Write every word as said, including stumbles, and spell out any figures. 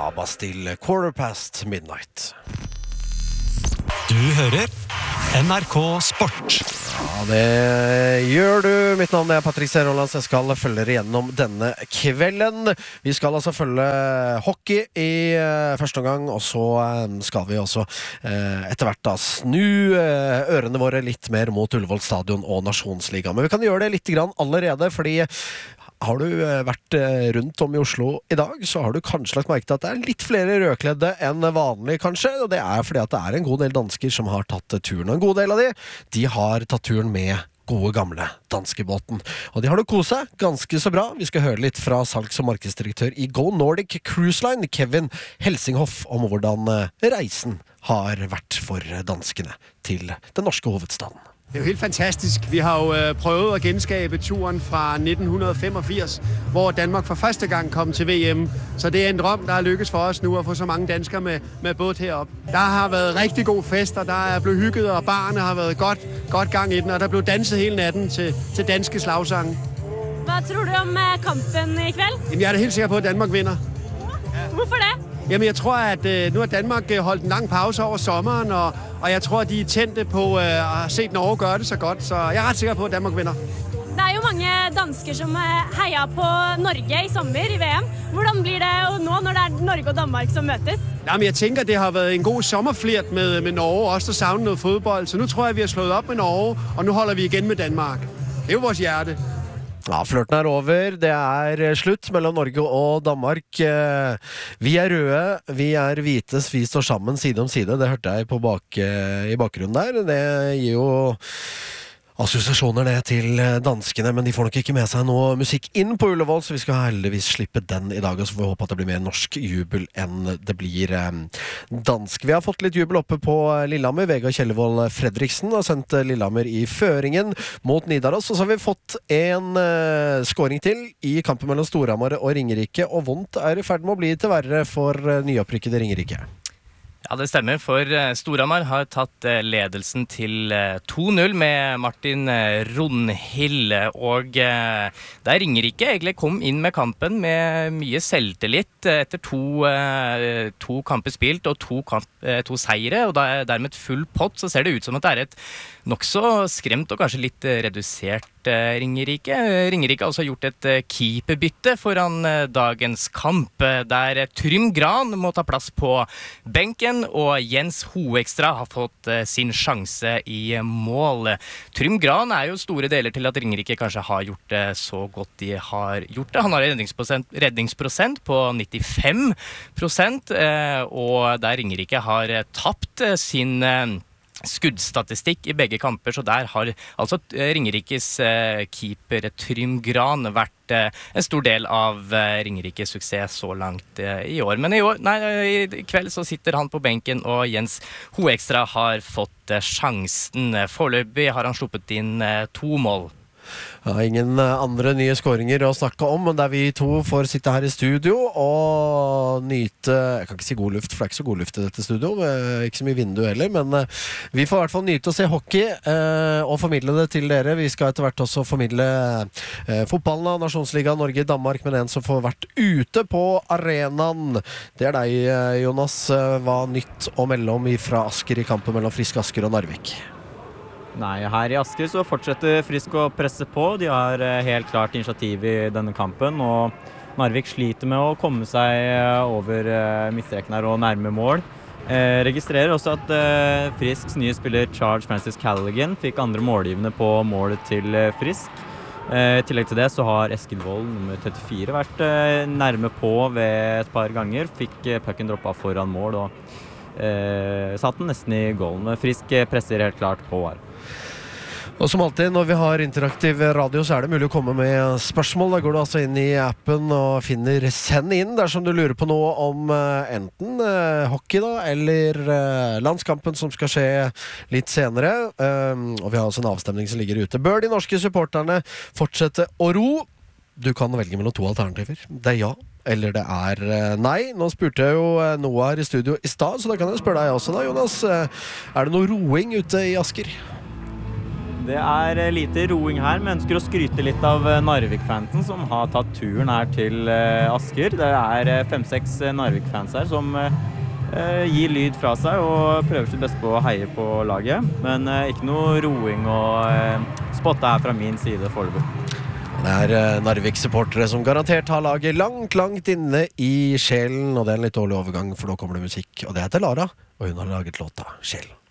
var Bastille, Quarter Past Midnight. Du hører N R K Sport. Ja, det gjør du. Mitt navn er Patricia Rolands. Jeg skal følge dere gjennom denne kvelden. Vi skal altså følge hockey i uh, første omgang, og så um, skal vi også uh, etter hvert da snu uh, ørene våre litt mer mot Ullevål Stadion og Nasjonsliga. Men vi kan gjøre det litt grann allerede, fordi har du vært rundt om i Oslo i dag, så har du kanskje lagt merke til at det er litt flere rødkledde enn vanlig, kanskje. Og det er fordi at det er en god del dansker som har tatt turen. Og en god del av de, de har tatt turen med gode gamle danskebåten. Og de har nok koset seg ganske så bra. Vi skal høre litt fra salgs- og markedsdirektør i Go Nordic Cruise Line, Kevin Helsinghoff, om hvordan reisen har vært for danskene til den norske hovedstaden. Det er jo helt fantastisk. Vi har jo øh, prøvet at genskabe turen fra nitten femogfirs, hvor Danmark for første gang kom til V M. Så det er en drøm, der er lykkes for os nu at få så mange danskere med, med båd herop. Der har været rigtig god fester, der er blevet hygget, og barne har været godt, godt gang i den, og der blev danset hele natten til, til danske slagsange. Hvad tror du om kampen i kveld? Jamen, jeg er da helt sikker på, at Danmark vinder. Hvorfor det? Jamen, jeg tror, at øh, nu har Danmark øh, holdt en lang pause over sommeren, og, og jeg tror, at de er tændte på øh, at have set Norge gøre det så godt, så jeg er ret sikker på, at Danmark vinder. Det er jo mange dansker som heier på Norge i sommer i V M. Hvordan blir det nå, når det er Norge og Danmark som møtes? Jamen, jeg tænker, det har været en god sommerflirt med, med Norge, også der savner noget fodbold, så nu tror jeg, vi har slået op med Norge, og nu holder vi igen med Danmark. Det er jo vores hjerte. Ja, flørten er over. Det er slutt mellom Norge og Danmark. Vi er røde, vi er hvite, vi står sammen side om side. Det hørte jeg på bak, i bakgrunnen der. Det gir jo assosiasjoner det til danskene, men de får nok ikke med seg noe musikk inn på Ullevål, så vi skal heldigvis slippe den i dag, og så får vi håpe at det blir mer norsk jubel enn det blir dansk. Vi har fått litt jubel oppe på Lillehammer. Vegard Kjellevold Fredriksen har sendt Lillehammer i føringen mot Nidaros, og så har vi fått en uh, scoring til i kampen mellom Storhamar og Ringerike, og vondt er i ferd med å bli til verre for uh, nyopprykkede Ringerike. Ja, det stemmer, for Storhamar har tatt ledelsen til to null med Martin Rundhill, og der Ringerike egentlig kom inn med kampen med mye selvtillit etter to, to kamper spilt og to, kamp, to seire, og dermed full pott, så ser det ut som at det er et nok så skremt og kanskje litt redusert Ringerike. Ringerike har også gjort et keeperbytte foran dagens kamp, der Trym Gran må ta plass på benken, og Jens Hoekstra har fått sin sjanse i mål. Trym Gran er jo store deler til at Ringerike kanskje har gjort det så godt de har gjort det. Han har redningsprosent, redningsprosent på nittifem prosent, og der Ringerike har tapt sin skuddstatistikk i begge kamper, så der har altså Ringerikes keeper Trym Gran vært en stor del av Ringerikes suksess så langt i år. Men i, år, nei, i kveld så sitter han på benken, og Jens Hoekstra har fått sjansen. Foreløpig har han sluppet inn to mål. Ja, ingen andre nye skåringer å snakke om, men der vi to får sitte her i studio og nyte, jeg kan ikke si god luft, for det er ikke så god luft i dette studio, ikke så mye vindu heller, men vi får i hvert fall nyte å se hockey og formidle det til dere. Vi skal etter hvert også formidle fotballen av Nasjonsliga, Norge, Danmark, men en som får vært ute på arenaen. Det er deg, Jonas. Hva nytt å melde om fra Asker i kampen mellom Frisk Asker og Narvik? Nei, her i Asker så fortsetter Frisk å presse på. De har helt klart initiativ i denne kampen, og Narvik sliter med å komme seg over midtstreken her og nærme mål. Eh, registrerer også at eh, Frisks nye spiller Charles Francis Callaghan fikk andre målgivende på målet til eh, Frisk. Eh, I tillegg til det så har Eskil Wold, nummer trettifire, vært eh, nærme på ved et par ganger. Fikk eh, pucken droppet foran mål og eh, satt den nesten i goalen. Frisk presser helt klart på her. Og som alltid, når vi har interaktiv radio, så er det mulig å komme med spørsmål. Da går du altså inn i appen og finner send inn dersom du lurer på noe om uh, enten uh, hockey da, eller uh, landskampen som skal skje litt senere. Um, og vi har også en avstemning som ligger ute. Bør de norske supporterne fortsette å ro? Du kan velge mellom to alternativer. Det er ja, eller det er uh, nei. Nå spurte jeg jo uh, Noah her i studio i stad, så da kan jeg spørre deg også da, Jonas. Uh, er det noe roing ute i Asker? Det er eh, lite roing her, men ønsker å skryte litt av eh, Narvik-fansen som har tatt turen her til eh, Asker. Det er eh, fem-seks eh, Narvik-fans her som eh, eh, gir lyd fra seg og prøver sitt beste på å heie på laget. Men eh, ikke noe roing og eh, spotte her fra min side foreløpig. Det er eh, Narvik-supportere som garantert har laget langt, langt inne i sjelen, og det er en litt dårlig overgang, for nå kommer det musikk, og det heter Lara, og hun har laget låta Sjel.